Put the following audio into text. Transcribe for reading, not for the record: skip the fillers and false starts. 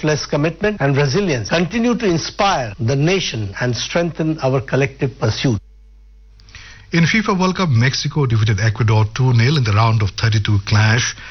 selfless commitment and resilience continue to inspire the nation and strengthen our collective pursuit. In FIFA World Cup, Mexico defeated Ecuador 2-0 in the round of 32 clash.